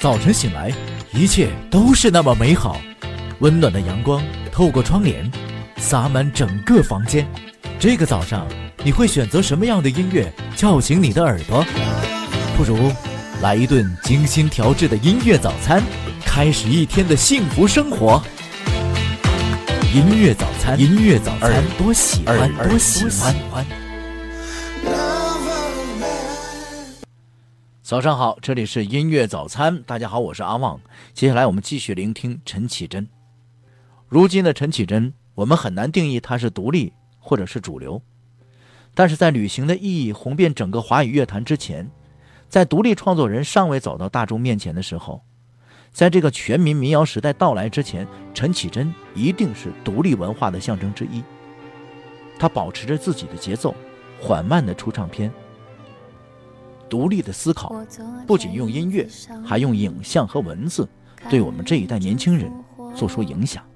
早晨醒来，一切都是那么美好，温暖的阳光透过窗帘洒满整个房间。这个早上你会选择什么样的音乐叫醒你的耳朵？不如来一顿精心调制的音乐早餐，开始一天的幸福生活。音乐早餐，音乐早餐，多喜欢，多喜欢。早上好，这里是音乐早餐，大家好，我是阿旺。接下来我们继续聆听陈绮贞。如今的陈绮贞，我们很难定义她是独立或者是主流，但是在旅行的意义红遍整个华语乐坛之前，在独立创作人尚未走到大众面前的时候，在这个全民民谣时代到来之前，陈绮贞一定是独立文化的象征之一。她保持着自己的节奏，缓慢的出唱片，独立的思考，不仅用音乐，还用影像和文字对我们这一代年轻人做出影响。